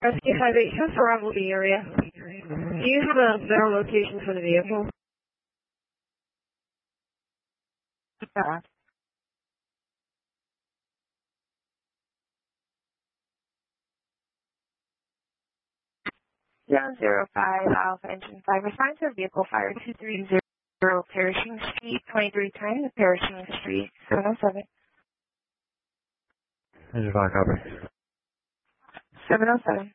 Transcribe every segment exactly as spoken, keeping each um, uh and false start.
Rescue five eight, just arrival the area. Do you have a better location for the vehicle? Uh, zero zero five Alpha Engine five response to vehicle fire two three zero Perishing Street, twenty-three ten, Perishing Street, seven oh seven. Engine five, copy. seven oh seven.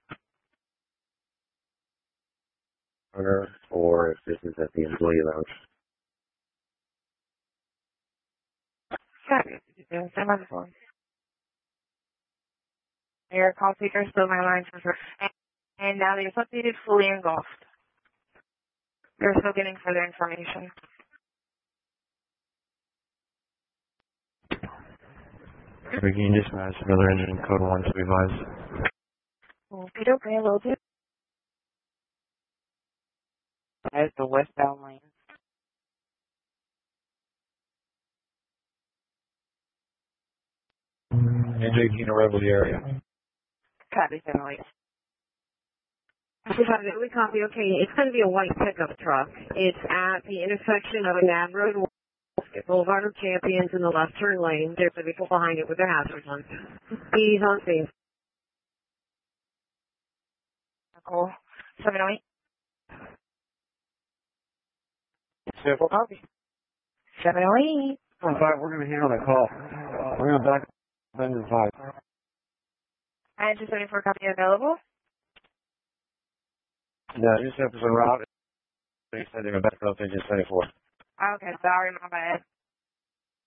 Owner, or if this is at the employee lounge. Copy. Yes, I'm on the phone. Your call speaker is still my line for sure. And, and now that it's updated, fully engulfed. You're still getting further information. Begin dispatch, another engine, code one to be advised. Okay, okay, a little bit. As the westbound lane. Engine eighteen, arrival the area. Copy, seven oh eight. We have it. We copy. Okay, it's going to be a white pickup truck. It's at the intersection of Nab Road and Boulevard of Champions in the left turn lane. There's a vehicle behind it with their hazards on. He's on scene. Cool. seven oh eight. Simple copy. seven oh eight. In fact, we're going to handle that call. We're going to back up engine five. And just waiting for a copy available. Yeah, just have to route. They said they were back up engine seventy-four. Okay, sorry, my bad.